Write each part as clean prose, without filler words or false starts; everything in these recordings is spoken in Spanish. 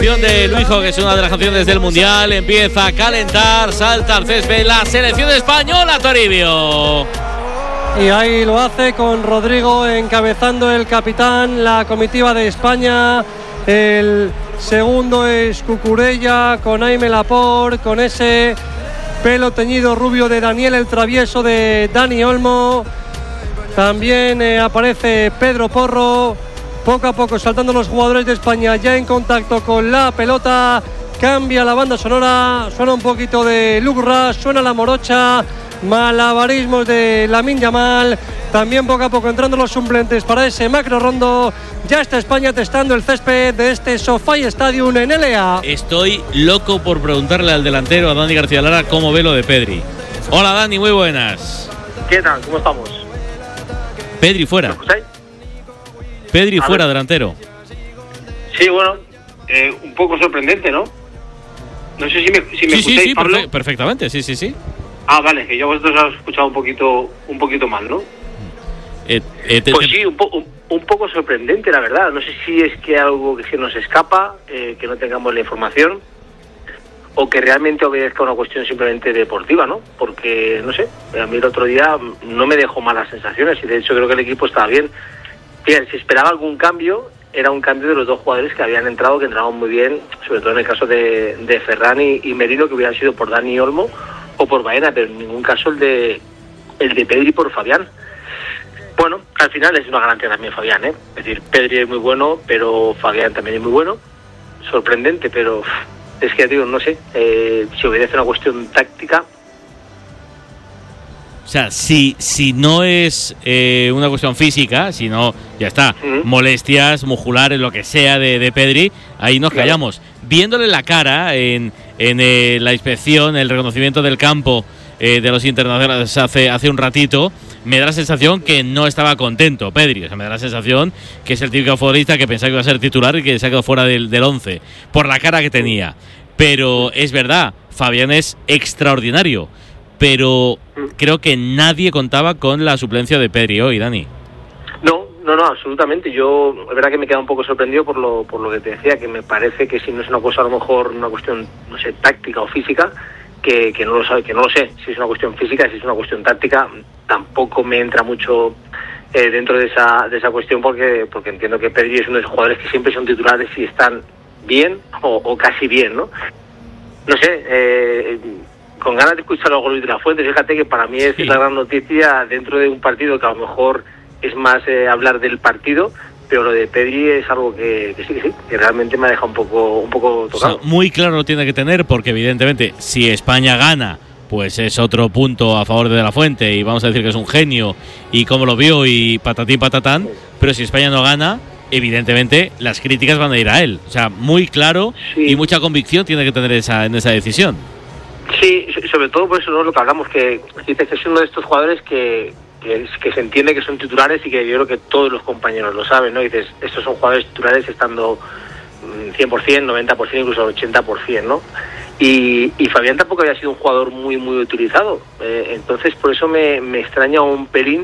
De Luijo, que es una de las canciones del Mundial, empieza a calentar, salta al césped la selección española, Toribio. Y ahí lo hace con Rodrigo encabezando el capitán, la comitiva de España. El segundo es Cucurella con Aimé Laporte, con ese pelo teñido rubio de Daniel el Travieso de Dani Olmo. También aparece Pedro Porro. Poco a poco saltando los jugadores de España ya en contacto con la pelota. Cambia la banda sonora, suena un poquito de Lugra, suena la morocha, malabarismos de Lamine Yamal. También poco a poco entrando los suplentes para ese macro rondo. Ya está España testando el césped de este SoFi Stadium en LA. Estoy loco por preguntarle al delantero, a Dani García Lara, cómo ve lo de Pedri. Hola Dani, muy buenas. ¿Qué tal? ¿Cómo estamos? Pedri fuera. ¿Me escucháis? Pedri fuera, delantero. Sí, bueno, un poco sorprendente, ¿no? No sé si me escucháis, sí, Pablo. Perfectamente, sí. Ah, vale, que yo vosotros habéis escuchado un poquito mal, ¿no? Pues sí, un poco sorprendente, la verdad. No sé si es que algo que se nos escapa, que no tengamos la información, o que realmente obedezca a una cuestión simplemente deportiva, ¿no? Porque, no sé, a mí el otro día no me dejó malas sensaciones y de hecho creo que el equipo estaba bien. Bien, si esperaba algún cambio, era un cambio de los dos jugadores que habían entrado, que entraban muy bien, sobre todo en el caso de Ferran y Merino, que hubieran sido por Dani Olmo o por Baena, pero en ningún caso el de Pedri por Fabián. Bueno, al final es una garantía también Fabián, ¿eh? Es decir, Pedri es muy bueno, pero Fabián también es muy bueno. Sorprendente, pero es que, digo, no sé, si obedece a una cuestión táctica. O sea, si no es una cuestión física, si no, ya está, molestias musculares, lo que sea de Pedri, ahí nos callamos. Viéndole la cara en la inspección, el reconocimiento del campo de los internacionales hace un ratito, me da la sensación que no estaba contento Pedri. O sea, me da la sensación que es el típico futbolista que pensaba que iba a ser titular y que se ha quedado fuera del 11, por la cara que tenía. Pero es verdad, Fabián es extraordinario. Pero creo que nadie contaba con la suplencia de Pedri hoy, Dani. No, absolutamente. Yo, es verdad que me queda un poco sorprendido por lo que te decía, que me parece que si no es una cosa, a lo mejor una cuestión, no sé, táctica o física, que no lo sabe, que no lo sé. Si es una cuestión física, si es una cuestión táctica, tampoco me entra mucho dentro de esa cuestión, porque entiendo que Pedri es uno de esos jugadores que siempre son titulares y están bien o casi bien, ¿no? No sé, con ganas de escuchar algo Luis de la Fuente. Fíjate que para mí es la gran noticia dentro de un partido que a lo mejor es más hablar del partido, pero lo de Pedri es algo que sí, que realmente me ha dejado un poco tocado. O sea, muy claro lo tiene que tener, porque evidentemente si España gana, pues es otro punto a favor de la Fuente y vamos a decir que es un genio y cómo lo vio y patatín patatán, pero si España no gana, evidentemente las críticas van a ir a él. O sea, muy claro y mucha convicción tiene que tener en esa decisión. Sí, sobre todo por eso, ¿no? Lo que hablamos, que dices que es uno de estos jugadores que se entiende que son titulares y que yo creo que todos los compañeros lo saben, ¿no? Dices, estos son jugadores titulares estando 100%, 90%, incluso 80%, ¿no? Y Fabián tampoco había sido un jugador muy utilizado, entonces por eso me extraña un pelín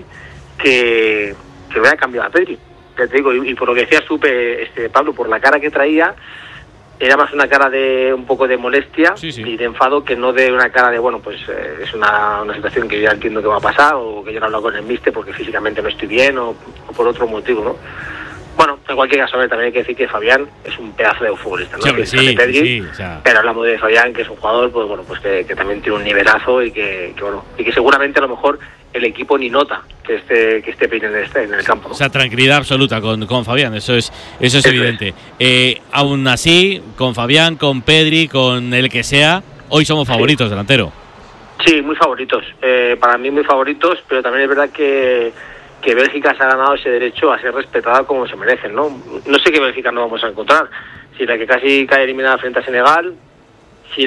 que hubiera cambiado a Pedri. Ya te digo, y por lo que decía Pablo, por la cara que traía, era más una cara de un poco de molestia y de enfado, que no de una cara de, bueno, pues es una situación que yo ya entiendo que va a pasar, o que yo no he hablado con el míster porque físicamente no estoy bien, o por otro motivo, ¿no? Bueno, en cualquier caso, también hay que decir que Fabián es un pedazo de futbolista, ¿no? Pedri, o sea. Pero hablamos de Fabián, que es un jugador, pues bueno, pues que también tiene un nivelazo y que seguramente a lo mejor el equipo ni nota que esté en el campo, ¿no? O sea, tranquilidad absoluta con Fabián, eso es evidente. Aún así, con Fabián, con Pedri, con el que sea, hoy somos favoritos, delantero. Sí, muy favoritos. Para mí muy favoritos, pero también es verdad que Bélgica se ha ganado ese derecho a ser respetada como se merecen, ¿no? No sé qué Bélgica no vamos a encontrar. Si la que casi cae eliminada frente a Senegal, si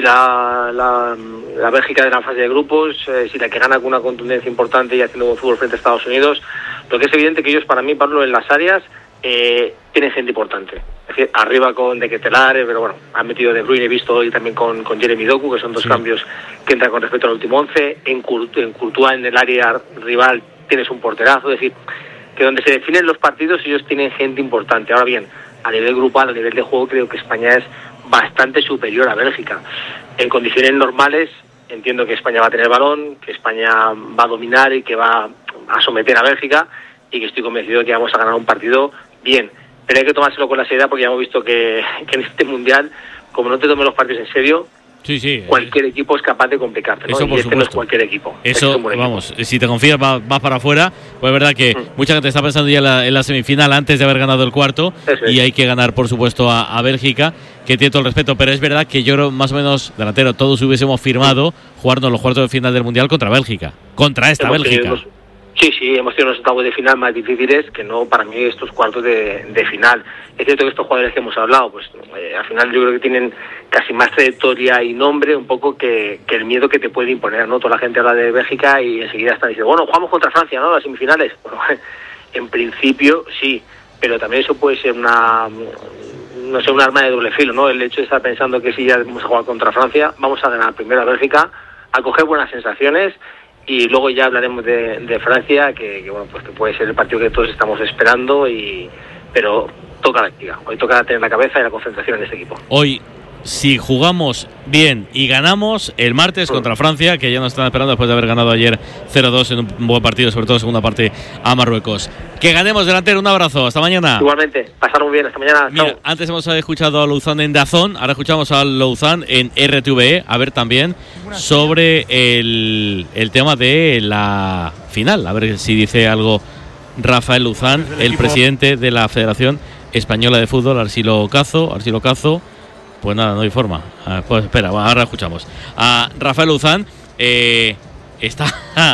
la Bélgica de la fase de grupos, si la que gana con una contundencia importante y haciendo buen fútbol frente a Estados Unidos. Lo que es evidente que ellos, para mí, Pablo, en las áreas tienen gente importante. Es decir, arriba con De Ketelaere, pero bueno, han metido De Bruyne, he visto hoy también con Jeremy Doku, que son dos cambios que entran con respecto al último 11. En Courtois, en el área rival, tienes un porterazo. Es decir, que donde se definen los partidos ellos tienen gente importante. Ahora bien, a nivel grupal, a nivel de juego, creo que España es bastante superior a Bélgica. En condiciones normales entiendo que España va a tener balón, que España va a dominar y que va a someter a Bélgica, y que estoy convencido de que vamos a ganar un partido bien. Pero hay que tomárselo con la seriedad, porque ya hemos visto que en este Mundial, como no te tomes los partidos en serio, cualquier equipo es capaz de complicarte, ¿no? Eso, y este no es cualquier equipo. Eso, vamos, si te confías vas para afuera. Pues es verdad que mucha gente está pensando ya en la semifinal antes de haber ganado el cuarto, y hay que ganar, por supuesto, a Bélgica, que tiene todo el respeto. Pero es verdad que yo creo, más o menos, delantero, todos hubiésemos firmado jugarnos los cuartos de final del Mundial contra Bélgica, contra esta Bélgica. Sí, hemos tenido unos octavos de final más difíciles que no para mí estos cuartos de final. Es cierto que estos jugadores que hemos hablado, pues al final yo creo que tienen casi más trayectoria y nombre un poco que el miedo que te puede imponer, ¿no? Toda la gente habla de Bélgica y enseguida están diciendo, bueno, jugamos contra Francia, ¿no? Las semifinales. Bueno, en principio sí, pero también eso puede ser un arma de doble filo, ¿no? El hecho de estar pensando que si ya vamos a jugar contra Francia, vamos a ganar primero a Bélgica, a coger buenas sensaciones, y luego ya hablaremos de Francia, que bueno, pues que puede ser el partido que todos estamos esperando, pero toca la liga. Hoy toca tener la cabeza y la concentración en este equipo. Hoy, si jugamos bien y ganamos el martes contra Francia, que ya nos están esperando después de haber ganado ayer 0-2 en un buen partido, sobre todo segunda parte, a Marruecos. Que ganemos, delantero. Un abrazo, hasta mañana. Igualmente, pasaron muy bien, hasta mañana. Mira, chao. Antes hemos escuchado a Louzán en DAZN, ahora escuchamos a Louzán en RTVE, a ver también sobre el tema de la final, a ver si dice algo Rafael Louzán, el presidente de la Federación Española de Fútbol, Arcilo Cazo. Pues nada, no hay forma. Pues espera, ahora escuchamos a Rafael Louzán. Está,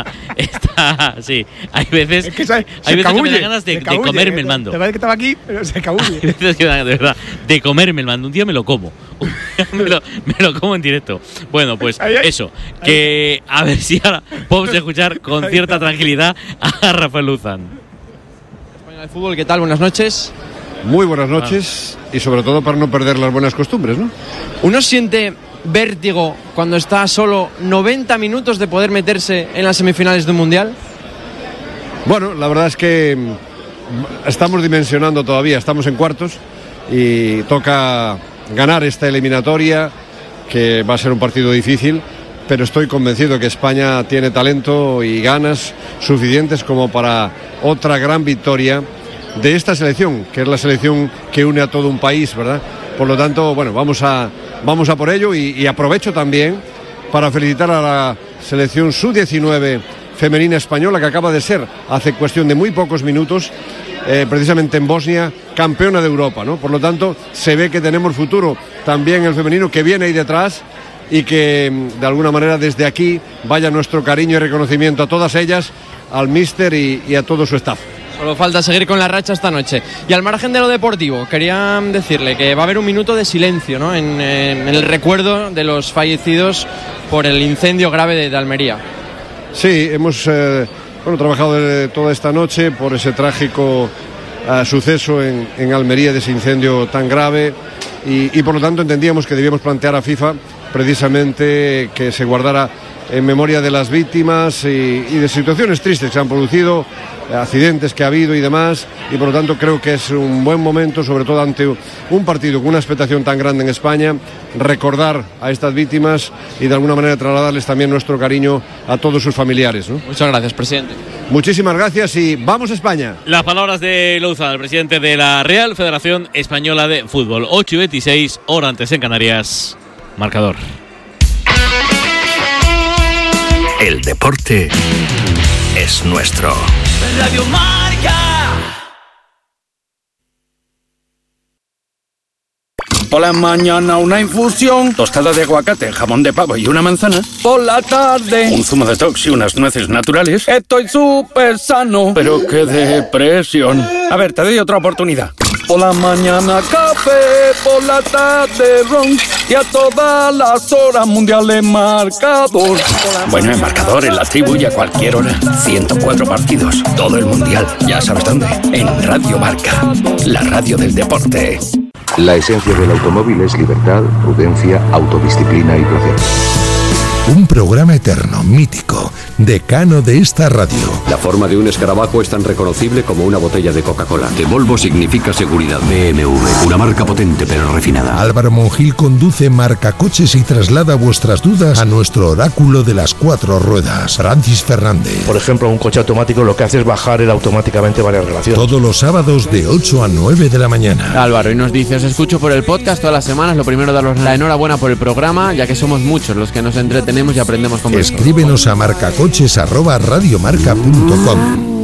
sí. Hay veces que me da ganas de comerme el mando. La verdad es que estaba aquí, pero se cabulle. Hay veces que me da ganas, de verdad, de comerme el mando. Un día me lo como. me lo como en directo. Bueno, pues eso. Que a ver si ahora podemos escuchar con cierta tranquilidad a Rafael Louzán. Española de Fútbol, ¿qué tal? Buenas noches. Muy buenas noches, y sobre todo para no perder las buenas costumbres, ¿no? Uno siente vértigo cuando está a solo 90 minutos de poder meterse en las semifinales de un Mundial. Bueno, la verdad es que estamos dimensionando todavía, estamos en cuartos y toca ganar esta eliminatoria, que va a ser un partido difícil, pero estoy convencido que España tiene talento y ganas suficientes como para otra gran victoria de esta selección, que es la selección que une a todo un país, ¿verdad? Por lo tanto, bueno, vamos a por ello, y aprovecho también para felicitar a la selección sub-19 femenina española, que acaba de ser, hace cuestión de muy pocos minutos, precisamente en Bosnia, campeona de Europa, ¿no? Por lo tanto, se ve que tenemos futuro también el femenino, que viene ahí detrás, y que de alguna manera desde aquí vaya nuestro cariño y reconocimiento a todas ellas, al míster y a todo su staff. Solo falta seguir con la racha esta noche. Y al margen de lo deportivo, quería decirle que va a haber un minuto de silencio, ¿no? en el recuerdo de los fallecidos por el incendio grave de Almería. Sí, hemos trabajado toda esta noche por ese trágico suceso en Almería, de ese incendio tan grave, y por lo tanto entendíamos que debíamos plantear a FIFA precisamente que se guardara en memoria de las víctimas y de situaciones tristes que se han producido, accidentes que ha habido y demás, y por lo tanto creo que es un buen momento, sobre todo ante un partido con una expectación tan grande en España, recordar a estas víctimas y de alguna manera trasladarles también nuestro cariño a todos sus familiares, ¿no? Muchas gracias, presidente. Muchísimas gracias y ¡vamos España! Las palabras de Louzán, el presidente de la Real Federación Española de Fútbol. 8:26, hora antes en Canarias. Marcador. El deporte es nuestro. Radio Marca. Por la mañana una infusión, tostada de aguacate, jamón de pavo y una manzana. Por la tarde un zumo de tox y unas nueces naturales. Estoy súper sano, pero qué depresión. A ver, te doy otra oportunidad. Por la mañana café, por la tarde ron, y a todas las horas mundiales marcador. Bueno, en marcador, en la tribu y a cualquier hora. 104 partidos, todo el mundial. Ya sabes dónde. En Radio Marca, la radio del deporte. La esencia del automóvil es libertad, prudencia, autodisciplina y placer. Un programa eterno, mítico, decano de esta radio. La forma de un escarabajo es tan reconocible como una botella de Coca-Cola. De Volvo significa seguridad. BMW, una marca potente pero refinada. Álvaro Monjil conduce Marcacoches y traslada vuestras dudas a nuestro oráculo de las 4 ruedas, Francis Fernández. Por ejemplo, un coche automático lo que hace es bajar él automáticamente varias relaciones. Todos los sábados de 8 a 9 de la mañana. Álvaro, y nos dice, os escucho por el podcast todas las semanas. Lo primero, daros la enhorabuena por el programa, ya que somos muchos los que nos entretenemos y aprendemos con vosotros. Escríbenos a marcacoches@radiomarca.com.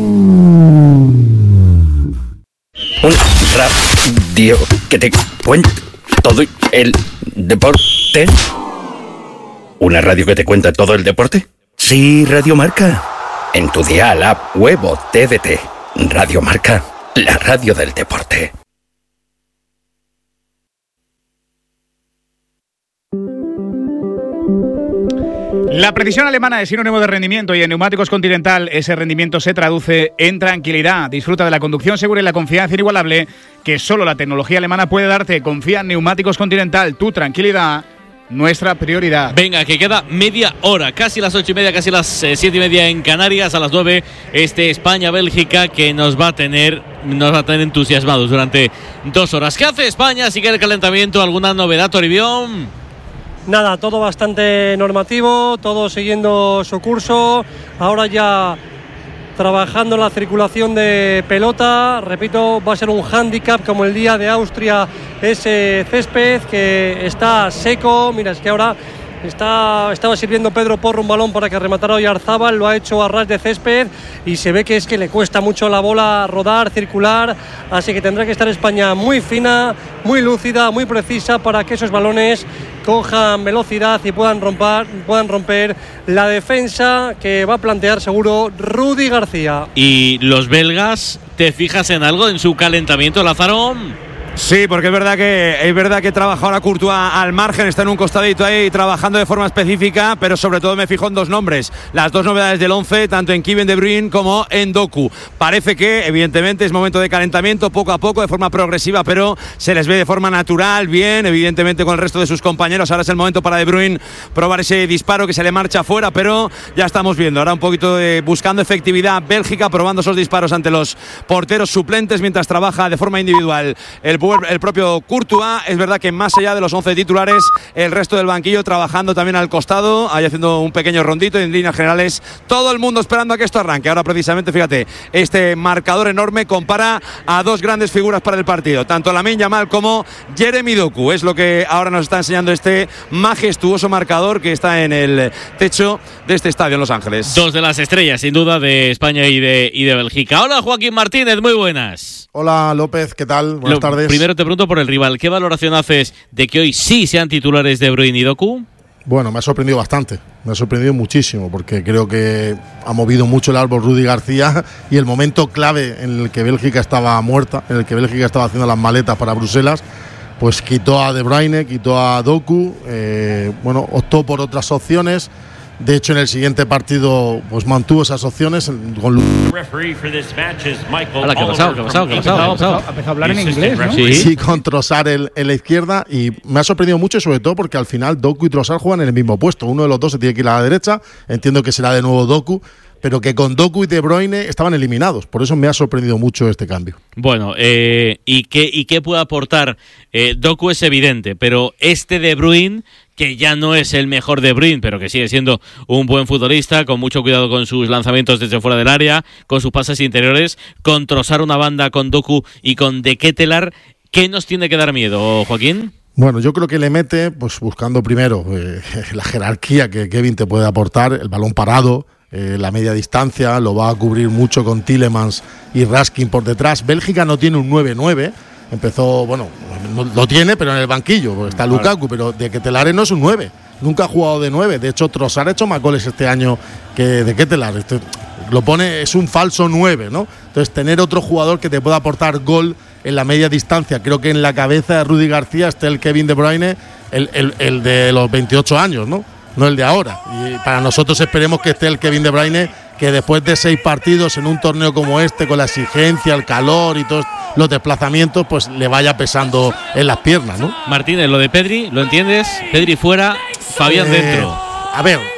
Un radio que te cuenta todo el deporte. ¿Una radio que te cuenta todo el deporte? Sí, Radio Marca. En tu dial, app, web o TDT. Radio Marca, la radio del deporte. La precisión alemana es sinónimo de rendimiento y en Neumáticos Continental ese rendimiento se traduce en tranquilidad. Disfruta de la conducción segura y la confianza inigualable que solo la tecnología alemana puede darte. Confía en Neumáticos Continental, tu tranquilidad, nuestra prioridad. Venga, que queda media hora, casi las 8:30, casi las 7:30 en Canarias, a las 9, España-Bélgica, que nos va a tener entusiasmados durante 2 horas. ¿Qué hace España? ¿Sigue el calentamiento? ¿Alguna novedad, Toribio? Nada, todo bastante normativo, todo siguiendo su curso. Ahora ya trabajando en la circulación de pelota. Repito, va a ser un hándicap como el día de Austria, ese césped que está seco. Mira, es que ahora estaba sirviendo Pedro Porro un balón para que rematara Oyarzábal, lo ha hecho a ras de césped y se ve que es que le cuesta mucho la bola rodar, circular, así que tendrá que estar España muy fina, muy lúcida, muy precisa para que esos balones cojan velocidad y puedan romper la defensa que va a plantear seguro Rudi García. ¿Y los belgas, te fijas en algo en su calentamiento, Lázaro? Sí, porque es verdad que trabaja ahora Courtois al margen, está en un costadito ahí trabajando de forma específica, pero sobre todo me fijo en 2 nombres, las 2 novedades del 11, tanto en Kevin De Bruyne como en Doku. Parece que evidentemente es momento de calentamiento, poco a poco, de forma progresiva, pero se les ve de forma natural, bien, evidentemente con el resto de sus compañeros. Ahora es el momento para De Bruyne probar ese disparo que se le marcha fuera, pero ya estamos viendo ahora un poquito buscando efectividad Bélgica, probando esos disparos ante los porteros suplentes mientras trabaja de forma individual el propio Courtois. Es verdad que más allá de los 11 titulares, el resto del banquillo trabajando también al costado, ahí haciendo un pequeño rondito, y en líneas generales todo el mundo esperando a que esto arranque. Ahora precisamente, fíjate, este marcador enorme compara a 2 grandes figuras para el partido, tanto Lamine Yamal como Jeremy Doku. Es lo que ahora nos está enseñando este majestuoso marcador que está en el techo de este estadio en Los Ángeles. 2 de las estrellas, sin duda, de España y de Bélgica. Hola, Joaquín Martínez, muy buenas. Hola, López, ¿qué tal? Buenas tardes. Primero te pregunto por el rival. ¿Qué valoración haces de que hoy sí sean titulares De Bruyne y Doku? Bueno, me ha sorprendido bastante, me ha sorprendido muchísimo, porque creo que ha movido mucho el árbol Rudi García, y el momento clave en el que Bélgica estaba muerta, en el que Bélgica estaba haciendo las maletas para Bruselas, pues quitó a De Bruyne, quitó a Doku, optó por otras opciones. De hecho, en el siguiente partido pues mantuvo esas opciones con Hola, ¿qué ha pasado? Ha empezado a hablar en inglés, ¿no? Sí, con Trossard en la izquierda, y me ha sorprendido mucho, sobre todo porque al final Doku y Trossard juegan en el mismo puesto. Uno de los dos se tiene que ir a la derecha, entiendo que será de nuevo Doku, pero que con Doku y De Bruyne estaban eliminados. Por eso me ha sorprendido mucho este cambio. Bueno, ¿y qué puede aportar? Doku es evidente, pero De Bruyne, que ya no es el mejor De Bruyne, pero que sigue siendo un buen futbolista, con mucho cuidado con sus lanzamientos desde fuera del área, con sus pases interiores, con Trossard una banda con Doku y con De Ketelaere. ¿Qué nos tiene que dar miedo, Joaquín? Bueno, yo creo que le mete, pues buscando primero la jerarquía que Kevin te puede aportar, el balón parado, la media distancia, lo va a cubrir mucho con Tielemans y Raskin por detrás. Bélgica no tiene un 9-9, empezó, bueno, no, lo tiene, pero en el banquillo, está Lukaku, pero De Ketelaere no es un 9, nunca ha jugado de 9, de hecho Trossard ha hecho más goles este año que De Ketelaere, lo pone, es un falso 9, ¿no? Entonces tener otro jugador que te pueda aportar gol en la media distancia, creo que en la cabeza de Rudi García está el Kevin De Bruyne, el de los 28 años, ¿no? No el de ahora. Y para nosotros esperemos que esté el Kevin De Bruyne, que después de 6 partidos en un torneo como este, con la exigencia, el calor y todos los desplazamientos, pues le vaya pesando en las piernas, ¿no? Martínez, lo de Pedri, ¿lo entiendes? Pedri fuera, Fabián dentro. A ver,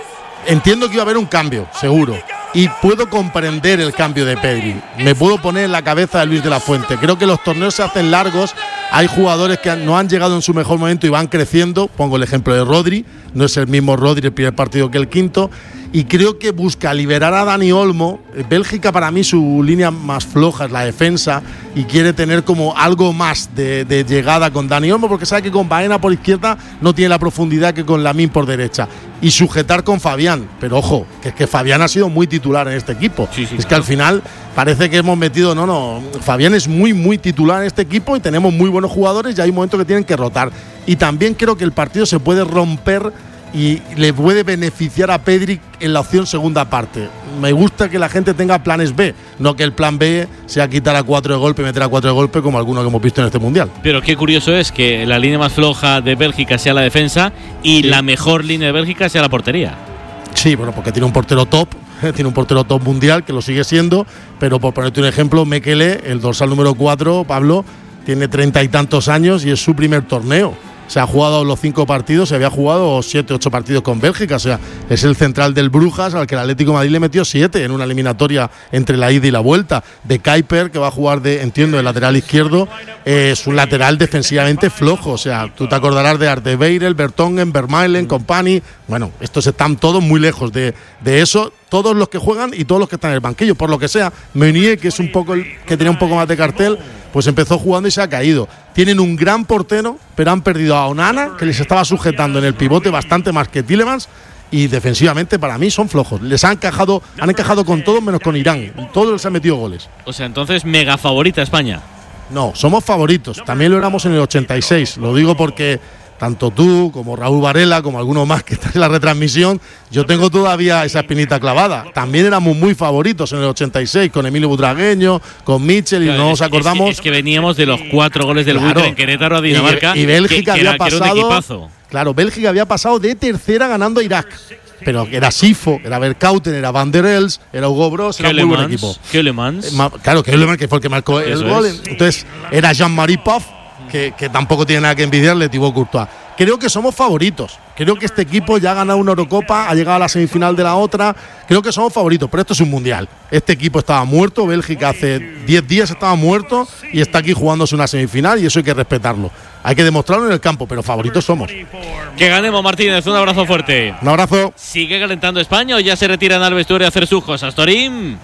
entiendo que iba a haber un cambio, seguro. Y puedo comprender el cambio de Pedri. Me puedo poner en la cabeza de Luis de la Fuente. Creo que los torneos se hacen largos. Hay jugadores que no han llegado en su mejor momento y van creciendo. Pongo el ejemplo de Rodri. No es el mismo Rodri el primer partido que el quinto. Y creo que busca liberar a Dani Olmo. Bélgica, para mí, su línea más floja es la defensa. Y quiere tener como algo más de llegada con Dani Olmo, porque sabe que con Baena por izquierda no tiene la profundidad que con Lamine por derecha. Y sujetar con Fabián. Pero ojo, que es que Fabián ha sido muy titular en este equipo. Sí, es que al final parece que hemos metido. No. Fabián es muy titular en este equipo y tenemos muy buenos jugadores y hay momentos que tienen que rotar. Y también creo que el partido se puede romper y le puede beneficiar a Pedri en la opción segunda parte. Me gusta que la gente tenga planes B, no que el plan B sea quitar a 4 de golpe y meter a 4 de golpe como algunos que hemos visto en este Mundial. Pero qué curioso es que la línea más floja de Bélgica sea la defensa y la mejor línea de Bélgica sea la portería. Sí, bueno, porque tiene un portero top, tiene un portero top mundial que lo sigue siendo, pero por ponerte un ejemplo, Mekele, el dorsal número 4, Pablo, tiene 30 y tantos años y es su primer torneo. Se ha jugado los 5 partidos, se había jugado 7, 8 partidos con Bélgica. O sea, es el central del Brujas al que el Atlético de Madrid le metió 7 en una eliminatoria entre la ida y la vuelta. De Kuiper, que va a jugar de lateral izquierdo, es un lateral defensivamente flojo. O sea, tú te acordarás de Ardeweireld, Vertonghen, Vermaelen, Kompany. Bueno, estos están todos muy lejos de eso. Todos los que juegan y todos los que están en el banquillo, por lo que sea. Meunier, que es un poco el que tenía un poco más de cartel, pues empezó jugando y se ha caído. Tienen un gran portero, pero han perdido a Onana, que les estaba sujetando en el pivote bastante más que Tielemans, y defensivamente para mí son flojos. Han encajado con todos menos con Irán. Todos les han metido goles. O sea, entonces mega favorita España. No, somos favoritos. También lo éramos en el 86. Lo digo porque tanto tú como Raúl Varela, como algunos más que están en la retransmisión, yo tengo todavía esa espinita clavada. También éramos muy favoritos en el 86 con Emilio Butragueño, con Mitchell, y no nos acordamos. Es que veníamos de los 4 goles del Buitre en Querétaro a Dinamarca. Y Bélgica había pasado. Era un equipazo. Claro, Bélgica había pasado de tercera ganando a Irak. Pero era Sifo, era Verkauten, era Van der Els, era Hugo Broos, era un muy buen equipo. Keulemans. Claro, Keulemans, que fue el que marcó el gol. Entonces era Jean-Marie Paf, que tampoco tiene nada que envidiarle, Thibaut Courtois. Creo que somos favoritos. Creo que este equipo ya ha ganado una Eurocopa, ha llegado a la semifinal de la otra. Creo que somos favoritos, pero esto es un mundial. Este equipo estaba muerto, Bélgica hace 10 días estaba muerto y está aquí jugándose una semifinal, y eso hay que respetarlo. Hay que demostrarlo en el campo, pero favoritos somos. Que ganemos, Martínez. Un abrazo fuerte. Un abrazo. ¿Sigue calentando España o ya se retiran al vestuario a hacer sus cosas, Torín?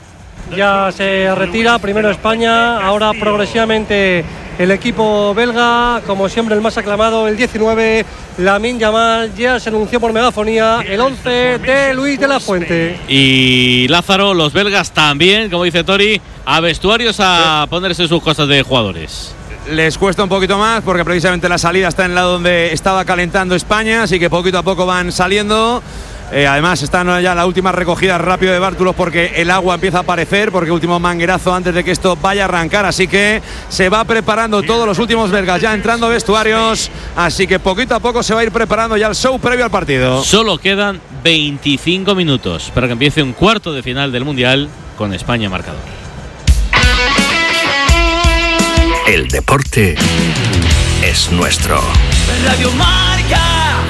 Ya se retira, primero España, ahora progresivamente el equipo belga, como siempre el más aclamado, el 19, Lamine Yamal. Ya se anunció por megafonía el 11 de Luis de la Fuente. Y Lázaro, los belgas también, como dice Tori, a vestuarios a ponerse sus cosas de jugadores. Les cuesta un poquito más porque precisamente la salida está en el lado donde estaba calentando España, así que poquito a poco van saliendo. Además están ya la última recogida rápido de bártulos porque el agua empieza a aparecer, porque último manguerazo antes de que esto vaya a arrancar, así que se va preparando todos los últimos belgas ya entrando vestuarios, así que poquito a poco se va a ir preparando ya el show previo al partido. Solo quedan 25 minutos para que empiece un cuarto de final del Mundial con España marcador. El deporte es nuestro. Radio Marca.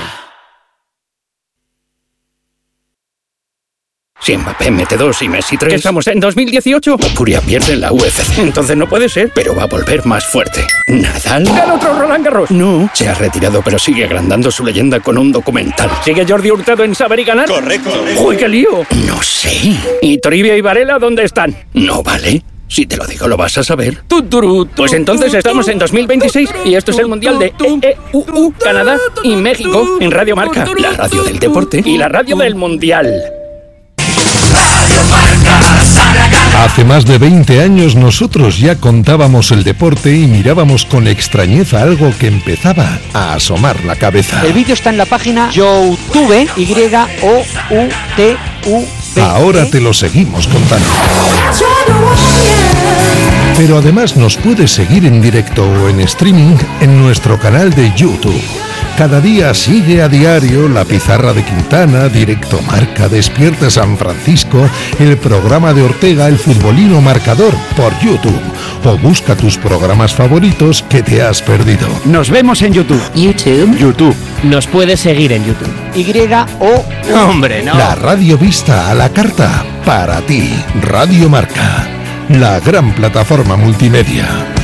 Si Mbappé mete 2 y Messi 3, ¿estamos en 2018? Furia pierde en la UFC, entonces no puede ser, pero va a volver más fuerte. ¿Nadal? ¿Gana otro Roland Garros? No, se ha retirado pero sigue agrandando su leyenda con un documental. ¿Sigue Jordi Hurtado en Saber y Ganar? Correcto. ¡Uy, qué lío! No sé. ¿Y Toribia y Varela dónde están? No vale. Si te lo digo, lo vas a saber. Pues entonces estamos en 2026 y esto es el Mundial de EEUU, Canadá y México en Radio Marca, la radio del deporte y la radio del Mundial. Hace más de 20 años nosotros ya contábamos el deporte y mirábamos con extrañeza algo que empezaba a asomar la cabeza. El vídeo está en la página YouTube, YOUTUV. Ahora te lo seguimos contando. Pero además nos puedes seguir en directo o en streaming en nuestro canal de YouTube. Cada día sigue a diario La Pizarra de Quintana, Directo Marca, Despierta San Francisco, el programa de Ortega, El Futbolino Marcador, por YouTube. O busca tus programas favoritos que te has perdido. Nos vemos en YouTube. YouTube. Nos puedes seguir en YouTube. Hombre, no. La radio vista a la carta, para ti. Radio Marca, la gran plataforma multimedia.